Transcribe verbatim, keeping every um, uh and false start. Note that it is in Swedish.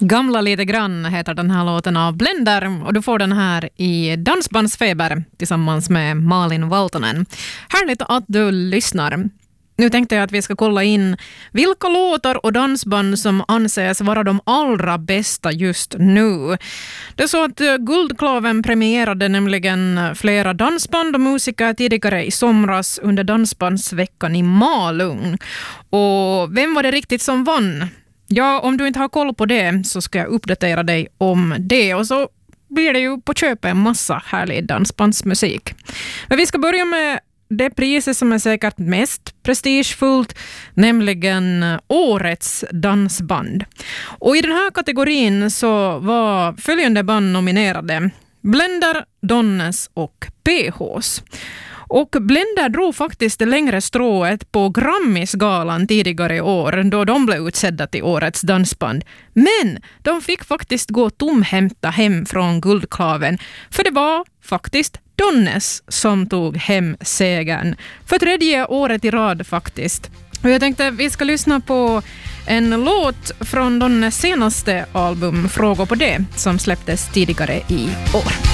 Gamla lite grann heter den här låten av Blender och du får den här i Dansbandsfeber tillsammans med Malin Valtonen. Härligt att du lyssnar. Nu tänkte jag att vi ska kolla in vilka låtar och dansband som anses vara de allra bästa just nu. Det är så att Guldklaven premierade nämligen flera dansband och musiker tidigare i somras under Dansbandsveckan i Malung. Och vem var det riktigt som vann? Ja, om du inte har koll på det så ska jag uppdatera dig om det. Och så blir det ju på köpet en massa härlig dansbandsmusik. Men vi ska börja med det priset som är säkert mest prestigefullt, nämligen årets dansband. Och i den här kategorin så var följande band nominerade: Blender, Donnes och P H's. Och Blender drog faktiskt det längre strået på Grammisgalan tidigare i år då de blev utsedda till årets dansband. Men de fick faktiskt gå tomhämta hem från Guldklaven, för det var faktiskt Donnes som tog hem segern för tredje året i rad faktiskt. Och jag tänkte vi ska lyssna på en låt från Donnes senaste album Frågor på det som släpptes tidigare i år.